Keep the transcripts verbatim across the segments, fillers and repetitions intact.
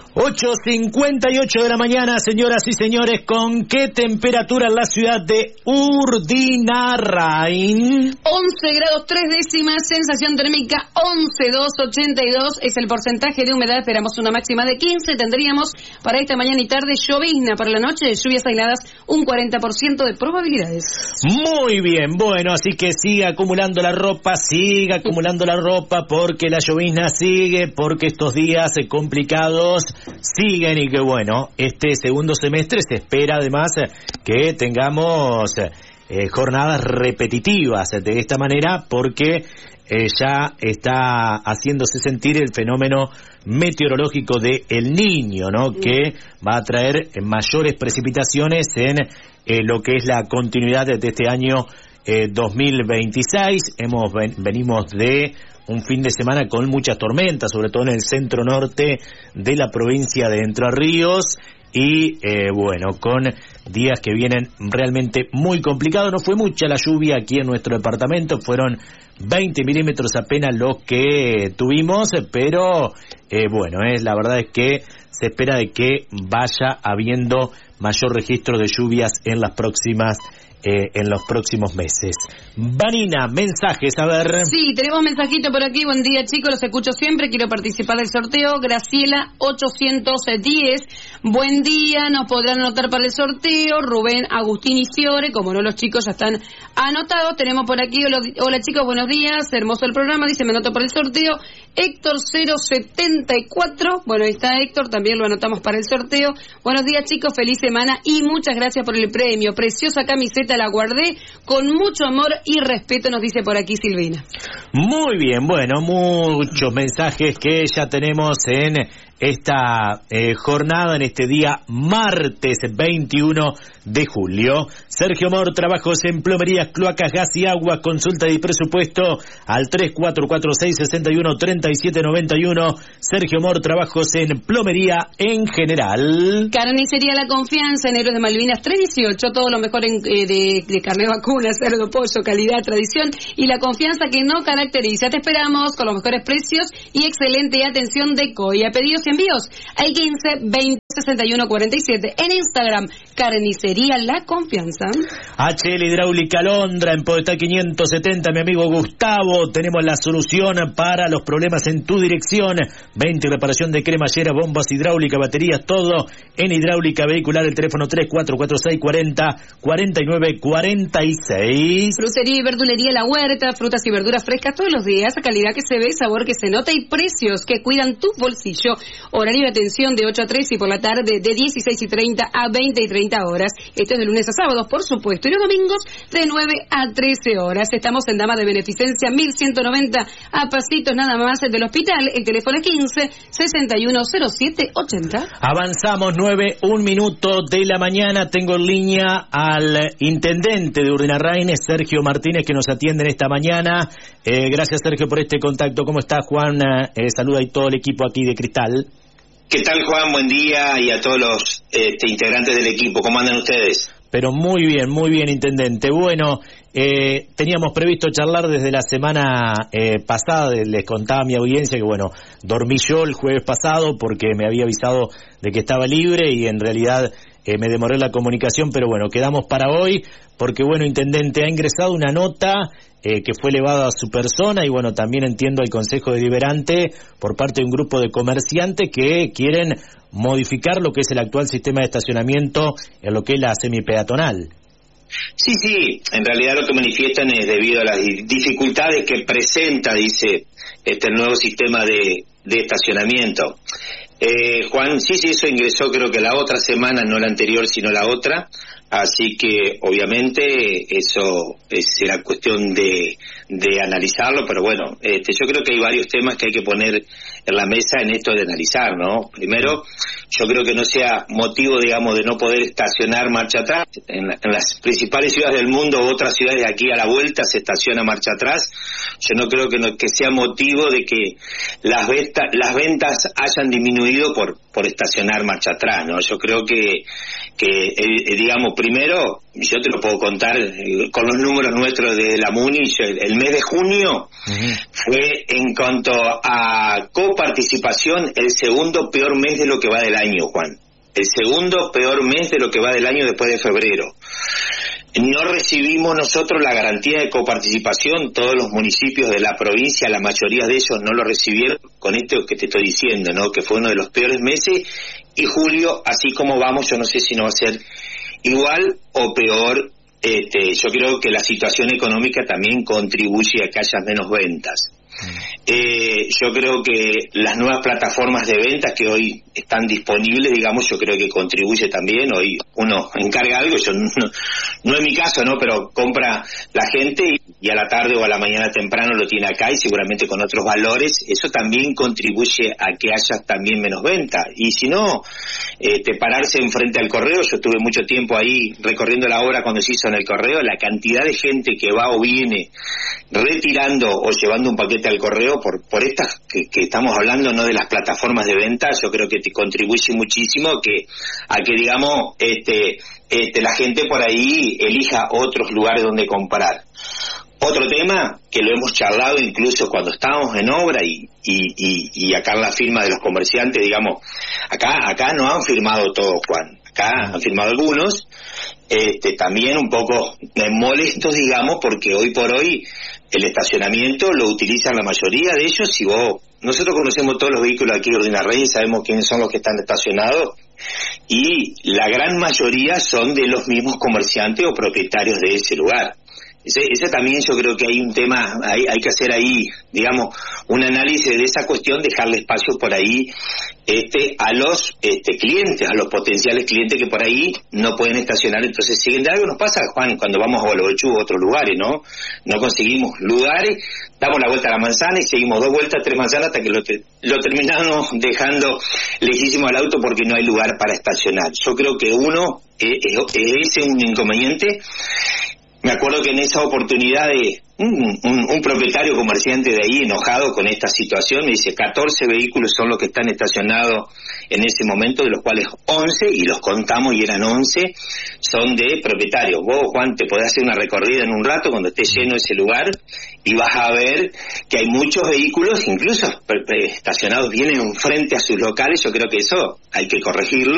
ocho cincuenta y ocho de la mañana, señoras y señores. ¿Con qué temperatura en la ciudad de Urdinarrain? once grados tres décimas, sensación térmica once coma doscientos ochenta y dos, es el porcentaje de humedad, esperamos una máxima de quince, tendríamos para esta mañana y tarde llovizna, para la noche lluvias aisladas, un cuarenta por ciento de probabilidades. Muy bien, bueno, así que siga acumulando la ropa, siga acumulando la ropa, porque la llovizna sigue, porque estos días complicados siguen y que bueno, este segundo semestre se espera además que tengamos eh, jornadas repetitivas de esta manera, porque eh, ya está haciéndose sentir el fenómeno meteorológico de El Niño, ¿no? Que va a traer mayores precipitaciones en eh, lo que es la continuidad de este año eh, dos mil veintiséis. Hemos ven, venimos de un fin de semana con muchas tormentas, sobre todo en el centro norte de la provincia de Entre Ríos, y eh, bueno, con días que vienen realmente muy complicados. No fue mucha la lluvia aquí en nuestro departamento, fueron veinte milímetros apenas los que tuvimos, pero eh, bueno, eh, la verdad es que se espera de que vaya habiendo mayor registro de lluvias en las próximas Eh, en los próximos meses. Vanina, mensajes, a ver. Sí, tenemos mensajito por aquí. Buen día, chicos, los escucho siempre, quiero participar del sorteo. Graciela ochocientos diez, buen día, nos podrán anotar para el sorteo. Rubén, Agustín y Fiore, como no, los chicos ya están anotados. Tenemos por aquí, hola, hola chicos, buenos días, hermoso el programa, dice, me anoto para el sorteo. Héctor cero setenta y cuatro, bueno, ahí está Héctor, también lo anotamos para el sorteo. Buenos días, chicos, feliz semana y muchas gracias por el premio. Preciosa camiseta, la guardé con mucho amor y respeto, nos dice por aquí Silvina. Muy bien, bueno, muchos mensajes que ya tenemos en esta eh, jornada, en este día martes veintiuno de julio. Sergio Mor, trabajos en plomerías, cloacas, gas y agua, consulta y presupuesto al tres cuatro cuatro seis, seis uno, tres siete nueve uno. Sergio Mor, trabajos en plomería en general. Carnicería La Confianza, en Héroes de Malvinas trescientos dieciocho, todo lo mejor en, eh, de, de carne vacuna, cerdo, pollo, calidad, tradición y la confianza que no caracteriza. Te esperamos con los mejores precios y excelente atención de Coya. Pedidos y envíos al quince veinte sesenta y uno cuarenta y siete. En Instagram, Carnicería La Confianza. H L Hidráulica Londra, en Podestá quinientos setenta, mi amigo Gustavo. Tenemos la solución para los problemas en tu dirección. veinte, reparación de cremallera, bombas hidráulicas, baterías, todo en hidráulica vehicular. El teléfono tres cuatro cuatro seis cuarenta cuarenta y nueve cuarenta y seis. Frutería y verdulería La Huerta, frutas y verduras frescas todos los días, calidad que se ve, sabor que se nota y precios que cuidan tu bolsillo. Horario de atención de ocho a tres y por la tarde de dieciséis y treinta a veinte y treinta horas. Esto es de lunes a sábados, por supuesto, y los domingos de nueve a trece horas. Estamos en Dama de Beneficencia mil ciento noventa, a pasitos nada más del hospital. El teléfono es quince sesenta y uno cero siete ochenta. Avanzamos nueve, un minuto de la mañana. Tengo en línea al intendente de Urdinarrain, Sergio Martínez, que nos atiende en esta mañana. Eh, gracias, Sergio, por este contacto. ¿Cómo está, Juan? Eh, saluda y todo el equipo aquí de Cristal. ¿Qué tal, Juan? Buen día, y a todos los este, integrantes del equipo. ¿Cómo andan ustedes? Pero muy bien, muy bien, intendente. Bueno, eh, teníamos previsto charlar desde la semana eh, pasada. Les contaba a mi audiencia que, bueno, dormí yo el jueves pasado porque me había avisado de que estaba libre y en realidad eh, me demoré la comunicación, pero bueno, quedamos para hoy porque, bueno, intendente, ha ingresado una nota Eh, que fue elevada a su persona y bueno, también entiendo al Consejo Deliberante por parte de un grupo de comerciantes que quieren modificar lo que es el actual sistema de estacionamiento en lo que es la semipeatonal. Sí, sí, en realidad lo que manifiestan es debido a las dificultades que presenta, dice, este nuevo sistema de, de estacionamiento. Eh, Juan, sí, sí, eso ingresó creo que la otra semana, no la anterior, sino la otra. Así que obviamente eso será cuestión de, de analizarlo, pero bueno, este, yo creo que hay varios temas que hay que poner en la mesa en esto de analizar, ¿no? Primero, yo creo que no sea motivo, digamos, de no poder estacionar marcha atrás. En, la, en las principales ciudades del mundo, otras ciudades de aquí a la vuelta se estaciona marcha atrás. Yo no creo que, no, que sea motivo de que las, venta, las ventas hayan disminuido ruido por por estacionar marcha atrás, ¿no? Yo creo que, que eh, digamos, primero, yo te lo puedo contar eh, con los números nuestros de la MUNI, el, el mes de junio uh-huh. fue, en cuanto a coparticipación, el segundo peor mes de lo que va del año, Juan. El segundo peor mes de lo que va del año después de febrero. No recibimos nosotros la garantía de coparticipación, todos los municipios de la provincia, la mayoría de ellos no lo recibieron, con esto que te estoy diciendo, ¿no? Que fue uno de los peores meses, y julio, así como vamos, yo no sé si no va a ser igual o peor. Este, yo creo que la situación económica también contribuye a que haya menos ventas. Eh, yo creo que las nuevas plataformas de ventas que hoy están disponibles, digamos, yo creo que contribuye también. Hoy uno encarga algo, yo no, no es mi caso, ¿no? Pero compra la gente y, y a la tarde o a la mañana temprano lo tiene acá, y seguramente con otros valores. Eso también contribuye a que haya también menos venta. Y si no, este, pararse enfrente al correo, yo estuve mucho tiempo ahí recorriendo la obra cuando se hizo en el correo, la cantidad de gente que va o viene retirando o llevando un paquete al correo por por estas que, que estamos hablando, no de las plataformas de venta, yo creo que te contribuye muchísimo que a que, digamos, este este la gente por ahí elija otros lugares donde comprar. Otro tema que lo hemos charlado incluso cuando estábamos en obra y y y, y acá en la firma de los comerciantes, digamos, acá acá no han firmado todos, Juan, acá han firmado algunos, este también un poco molestos, digamos, porque hoy por hoy el estacionamiento lo utilizan la mayoría de ellos. Si vos, nosotros conocemos todos los vehículos aquí de Ordinarrey, sabemos quiénes son los que están estacionados, y la gran mayoría son de los mismos comerciantes o propietarios de ese lugar. Ese, ese también yo creo que hay un tema, hay, hay que hacer ahí, digamos, un análisis de esa cuestión, dejarle espacio por ahí este a los este clientes, a los potenciales clientes que por ahí no pueden estacionar, entonces siguen. De algo nos pasa, Juan, cuando vamos a Gualeguaychú u otros lugares, ¿no? No conseguimos lugares, damos la vuelta a la manzana y seguimos dos vueltas, tres manzanas, hasta que lo, te, lo terminamos dejando lejísimo al auto porque no hay lugar para estacionar. Yo creo que uno, eh, es, es ese un inconveniente. Me acuerdo que en esa oportunidad de un, un, un propietario comerciante de ahí, enojado con esta situación, me dice, catorce vehículos son los que están estacionados en ese momento, de los cuales once, y los contamos y eran once, son de propietarios. Vos, Juan, te podés hacer una recorrida en un rato cuando esté lleno ese lugar y vas a ver que hay muchos vehículos, incluso estacionados bien enfrente a sus locales. Yo creo que eso hay que corregirlo.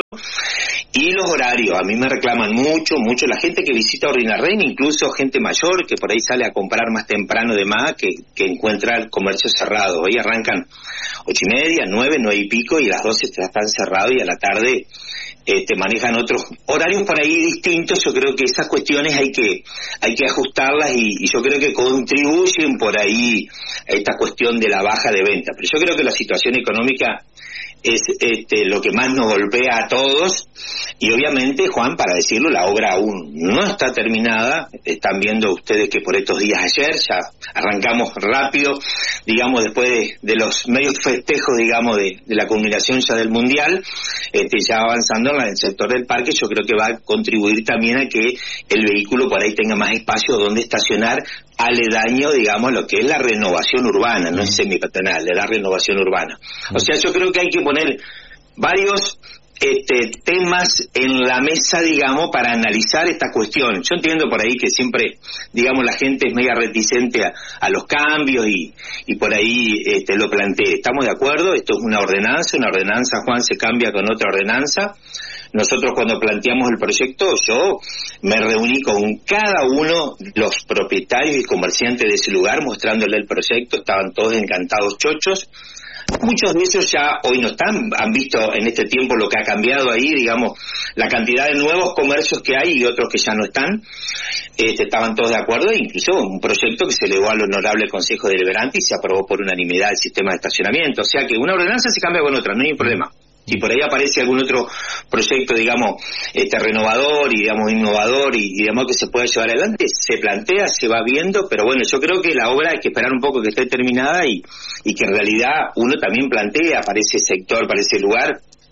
Y los horarios, a mí me reclaman mucho, mucho la gente que visita Ordinarrey, incluso gente mayor que por ahí sale a comprar más temprano de más, que, que encuentra el comercio cerrado. Hoy arrancan ocho y media, nueve, nueve y pico, y a las doce están cerrados, y a la tarde eh, te manejan otros horarios por ahí distintos. Yo creo que esas cuestiones hay que hay que ajustarlas, y, y yo creo que contribuyen por ahí a esta cuestión de la baja de venta. Pero yo creo que la situación económica es este lo que más nos golpea a todos, y obviamente, Juan, para decirlo, la obra aún no está terminada. Están viendo ustedes que por estos días ayer ya arrancamos rápido, digamos, después de, de los medios festejos, digamos, de, de la culminación ya del Mundial, este, ya avanzando en el sector del parque. Yo creo que va a contribuir también a que el vehículo por ahí tenga más espacio donde estacionar, aledaño, digamos, lo que es la renovación urbana, no es semipeatonal, de la renovación urbana. O sea, yo creo que hay que poner varios este, temas en la mesa, digamos, para analizar esta cuestión. Yo entiendo por ahí que siempre, digamos, la gente es media reticente a, a los cambios, y, y por ahí este, lo planteé. ¿Estamos de acuerdo? Esto es una ordenanza, una ordenanza, Juan, se cambia con otra ordenanza. Nosotros cuando planteamos el proyecto, yo me reuní con cada uno de los propietarios y comerciantes de ese lugar, mostrándole el proyecto. Estaban todos encantados, chochos. Muchos de ellos ya hoy no están, han visto en este tiempo lo que ha cambiado ahí, digamos, la cantidad de nuevos comercios que hay y otros que ya no están. Este, estaban todos de acuerdo, e incluso un proyecto que se elevó al honorable Consejo Deliberante y se aprobó por unanimidad el sistema de estacionamiento. O sea que una ordenanza se cambia con otra, no hay problema. Si por ahí aparece algún otro proyecto, digamos, este renovador y, digamos, innovador y, y digamos, que se pueda llevar adelante, se plantea, se va viendo. Pero bueno, yo creo que la obra hay que esperar un poco que esté terminada, y, y que en realidad uno también plantea para ese sector, para ese lugar,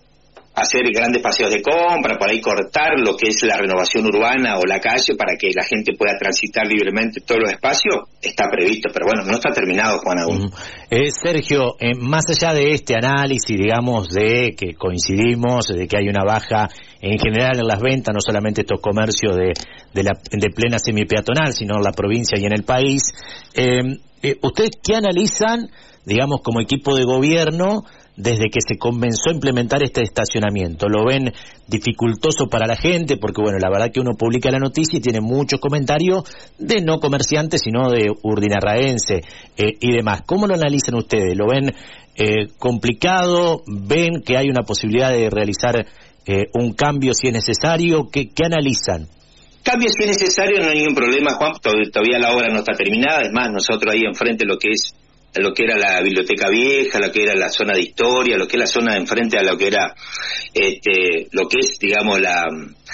hacer grandes paseos de compra, por ahí cortar lo que es la renovación urbana o la calle para que la gente pueda transitar libremente todos los espacios, está previsto, pero bueno, no está terminado, Juan, aún. Uh-huh. eh, Sergio, eh, más allá de este análisis, digamos, de que coincidimos, de que hay una baja en general en las ventas, no solamente estos comercios de, de, la, de plena semipeatonal, sino en la provincia y en el país, eh, eh, ¿ustedes qué analizan, digamos, como equipo de gobierno, desde que se comenzó a implementar este estacionamiento? ¿Lo ven dificultoso para la gente? Porque, bueno, la verdad que uno publica la noticia y tiene muchos comentarios de no comerciantes, sino de urdinarraense eh, y demás. ¿Cómo lo analizan ustedes? ¿Lo ven eh, complicado? ¿Ven que hay una posibilidad de realizar eh, un cambio si es necesario? ¿Qué, qué analizan? Cambio si es necesario, no hay ningún problema, Juan. Todavía la obra no está terminada. Es más, nosotros ahí enfrente lo que es lo que era la biblioteca vieja, lo que era la zona de historia, lo que es la zona de enfrente a lo que era este lo que es, digamos, la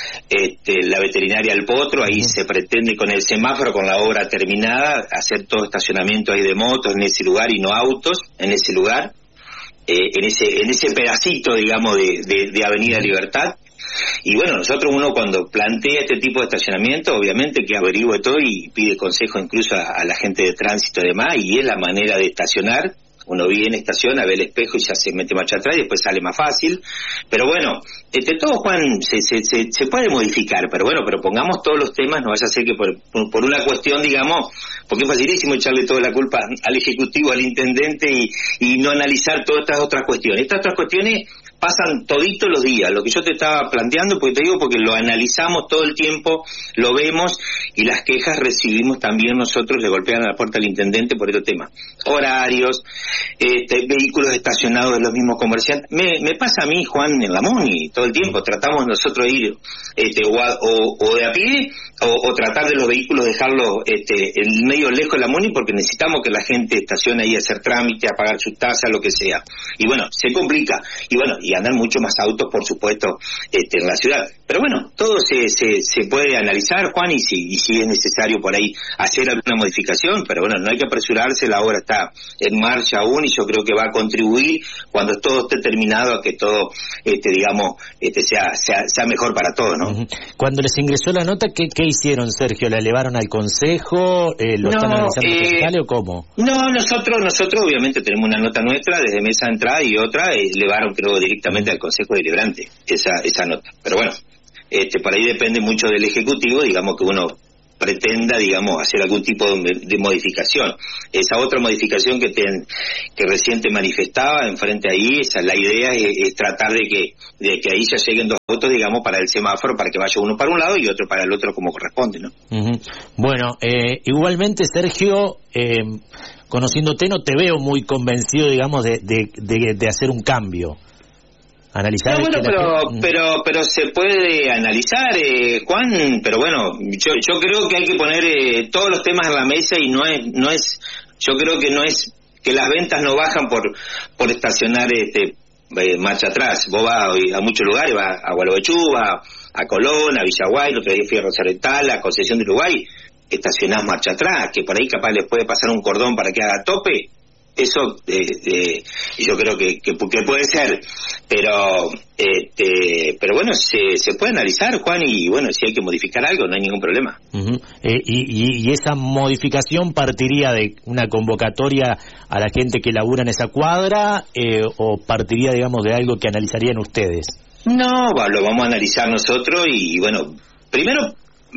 este la veterinaria El Potro, ahí se pretende con el semáforo, con la obra terminada, hacer todo estacionamiento ahí de motos en ese lugar y no autos en ese lugar, eh, en ese en ese pedacito, digamos, de, de, de Avenida Libertad. Y bueno, nosotros uno cuando plantea este tipo de estacionamiento, obviamente que averigüe todo y pide consejo incluso a, a la gente de tránsito y demás, y es la manera de estacionar. Uno viene, estaciona, ve el espejo y ya se mete marcha atrás y después sale más fácil. Pero bueno, este todo, Juan, se, se, se, se puede modificar, pero bueno, pero pongamos todos los temas, no vaya a ser que por, por, por una cuestión, digamos, porque es facilísimo echarle toda la culpa al Ejecutivo, al Intendente y, y no analizar todas estas otras cuestiones. Estas otras cuestiones pasan toditos los días, lo que yo te estaba planteando, porque te digo, porque lo analizamos todo el tiempo, lo vemos, y las quejas recibimos también nosotros, le golpean a la puerta al intendente por este tema. Horarios, este, vehículos estacionados de los mismos comerciantes. Me, me pasa a mí, Juan, en la Muni, todo el tiempo, tratamos nosotros de ir este, o, a, o, o de a pie, o, o tratar de los vehículos dejarlos este, en medio lejos de la Muni, porque necesitamos que la gente estacione ahí a hacer trámite, a pagar su tasa, lo que sea. Y bueno, se complica. Y bueno, y andan mucho más autos, por supuesto, este, en la ciudad. Pero bueno, todo se, se, se puede analizar, Juan, y si, y si es necesario por ahí hacer alguna modificación, pero bueno, no hay que apresurarse, la obra está en marcha aún y yo creo que va a contribuir cuando todo esté terminado a que todo, este, digamos, este, sea, sea, sea mejor para todos, ¿no? Cuando les ingresó la nota, ¿qué, qué hicieron, Sergio? ¿La elevaron al Consejo? Eh, ¿Lo no, están analizando eh, fiscales o cómo? No, nosotros, nosotros obviamente tenemos una nota nuestra desde mesa de entrada y otra eh, elevaron, creo, directamente directamente al Consejo Deliberante esa esa nota. Pero bueno, este por ahí depende mucho del Ejecutivo, digamos, que uno pretenda, digamos, hacer algún tipo de, de modificación. Esa otra modificación que te, que recién te manifestaba enfrente ahí, esa la idea es, es tratar de que de que ahí ya lleguen dos autos, digamos, para el semáforo, para que vaya uno para un lado y otro para el otro como corresponde, ¿no? Uh-huh. Bueno, eh, igualmente, Sergio, eh, conociéndote, no te veo muy convencido, digamos, de, de, de, de hacer un cambio. Analizar no, bueno, pero, que... pero pero se puede analizar, eh, Juan, pero bueno, yo yo creo que hay que poner eh, todos los temas en la mesa y no es no es yo creo que no es que las ventas no bajan por por estacionar este eh, marcha atrás. Vos vas a muchos lugares, vas a Gualeguaychú, vas a Colón, a Villaguay, el otro día fui a Rosario de Tal, a Concepción de Uruguay, estacionás marcha atrás, que por ahí capaz les puede pasar un cordón para que haga tope. Eso eh, eh, yo creo que, que, que puede ser, pero este, pero bueno, se, se puede analizar, Juan, y bueno, si hay que modificar algo, no hay ningún problema. Uh-huh. eh, y, y, y esa modificación partiría de una convocatoria a la gente que labura en esa cuadra, eh, o partiría, digamos, de algo que analizarían ustedes. No, va, lo vamos a analizar nosotros y bueno, primero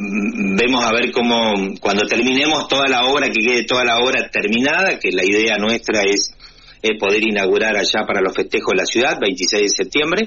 vemos a ver cómo, cuando terminemos toda la obra, que quede toda la obra terminada, que la idea nuestra es, es poder inaugurar allá para los festejos de la ciudad, veintiséis de septiembre,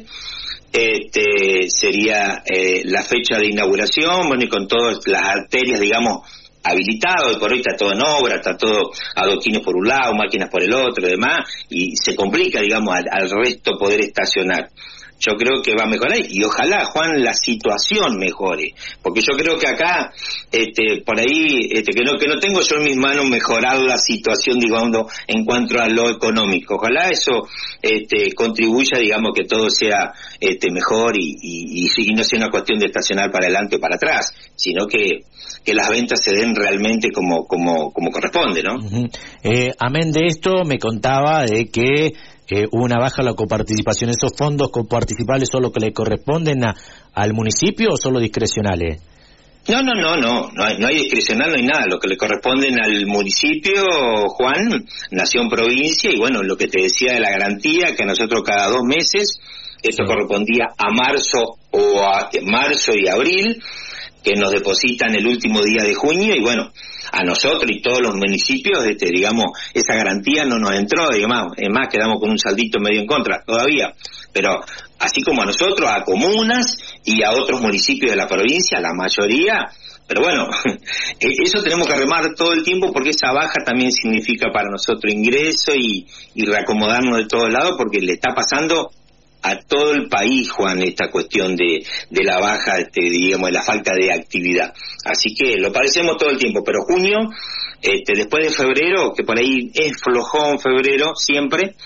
este sería eh, la fecha de inauguración, bueno, y con todas las arterias, digamos, habilitado, y por hoy está todo en obra, está todo adoquines por un lado, máquinas por el otro, y demás, y se complica, digamos, al, al resto poder estacionar. Yo creo que va a mejorar y ojalá, Juan, la situación mejore, porque yo creo que acá, este, por ahí, este, que no que no tengo yo en mis manos mejorar la situación, digamos, en cuanto a lo económico. Ojalá eso, este, contribuya, digamos, que todo sea, este, mejor y, y, y, y no sea una cuestión de estacionar para adelante o para atrás, sino que que las ventas se den realmente como como como corresponde, ¿no? Uh-huh. Eh, amén de esto, me contaba de que eh, hubo una baja la coparticipación. ¿Esos fondos coparticipables son los que le corresponden a, al municipio o son los discrecionales? No, no, no, no, no hay, no hay discrecional, no hay nada. Lo que le corresponden al municipio, Juan, nación, provincia, y bueno, lo que te decía de la garantía, que a nosotros cada dos meses, esto sí. correspondía a marzo o a marzo y abril, que nos depositan el último día de junio, y bueno, a nosotros y todos los municipios, este, digamos, esa garantía no nos entró, digamos, es más, quedamos con un saldito medio en contra todavía, pero así como a nosotros, a comunas y a otros municipios de la provincia, la mayoría, pero bueno, eso tenemos que remar todo el tiempo, porque esa baja también significa para nosotros ingreso y, y reacomodarnos de todos lados, porque le está pasando a todo el país, Juan, esta cuestión de, de la baja, este, digamos, de la falta de actividad. Así que lo padecemos todo el tiempo, pero junio, este, después de febrero, que por ahí es flojón febrero siempre,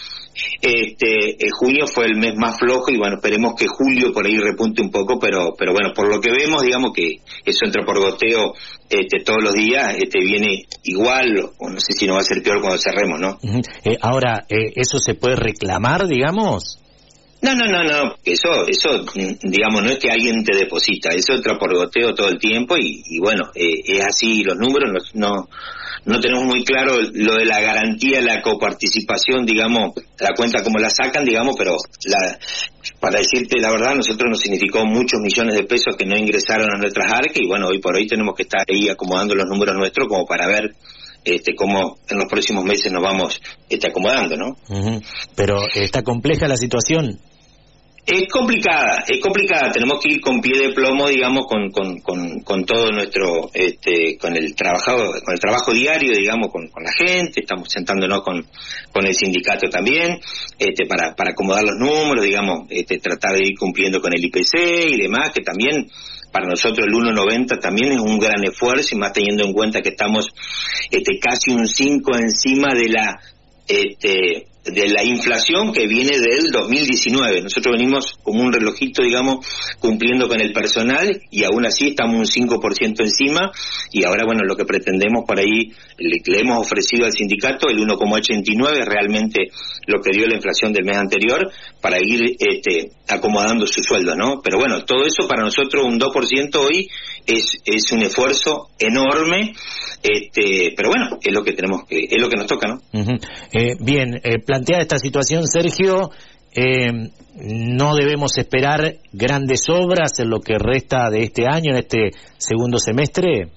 este, eh, junio fue el mes más flojo, y bueno, esperemos que julio por ahí repunte un poco, pero, pero bueno, por lo que vemos, digamos que eso entra por goteo, este, todos los días, este, viene igual, o no sé si no va a ser peor cuando cerremos, ¿no? Uh-huh. Eh, ahora, eh, ¿eso se puede reclamar, digamos? No, no, no, no, eso, eso, digamos, no es que alguien te deposita, eso entra por goteo todo el tiempo, y, y bueno, eh, es así, los números no, no, no tenemos muy claro lo de la garantía, la coparticipación, digamos, la cuenta como la sacan, digamos, pero la, para decirte la verdad, nosotros nos significó muchos millones de pesos que no ingresaron a nuestras arcas, y bueno, hoy por hoy tenemos que estar ahí acomodando los números nuestros como para ver este cómo en los próximos meses nos vamos este, acomodando, ¿no? Uh-huh. Pero está compleja la situación. Es complicada, es complicada, tenemos que ir con pie de plomo, digamos, con con con, con todo nuestro, este, con el trabajo, con el trabajo diario, digamos, con, con la gente, estamos sentándonos con con el sindicato también, este, para para acomodar los números, digamos, este, tratar de ir cumpliendo con el I P C y demás, que también para nosotros el uno noventa también es un gran esfuerzo, y más teniendo en cuenta que estamos este casi un cinco encima de la este de la inflación que viene del dos mil diecinueve. Nosotros venimos como un relojito, digamos, cumpliendo con el personal, y aún así estamos un cinco por ciento encima, y ahora, bueno, lo que pretendemos por ahí, le, le hemos ofrecido al sindicato el uno coma ochenta y nueve, realmente lo que dio la inflación del mes anterior, para ir este, acomodando su sueldo, ¿no? Pero bueno, todo eso para nosotros, un dos por ciento hoy, es es un esfuerzo enorme, este pero bueno, es lo que tenemos que, es lo que nos toca, ¿no? Uh-huh. Eh, bien, eh, planteada esta situación, Sergio, eh, no debemos esperar grandes obras en lo que resta de este año, en este segundo semestre.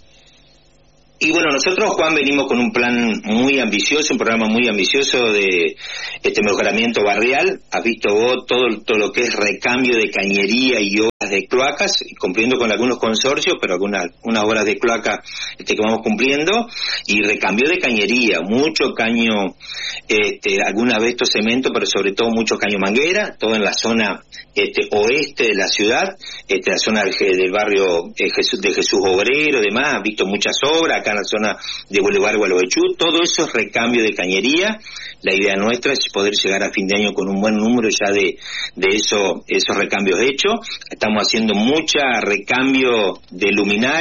Y bueno, nosotros, Juan, venimos con un plan muy ambicioso, un programa muy ambicioso de este mejoramiento barrial. Has visto vos todo, todo lo que es recambio de cañería y obras de cloacas, cumpliendo con algunos consorcios, pero algunas unas obras de cloaca este, que vamos cumpliendo, y recambio de cañería, mucho caño, este, alguna vez esto cemento, pero sobre todo mucho caño manguera, todo en la zona este, oeste de la ciudad, este, la zona del, del barrio eh, Jesús, de Jesús Obrero, demás. Has visto muchas obras acá en la zona de Boulevard Gualeguaychú, todo eso es recambio de cañería. La idea nuestra es poder llegar a fin de año con un buen número ya de de eso, esos recambios hechos. Estamos haciendo mucha recambio de luminaria.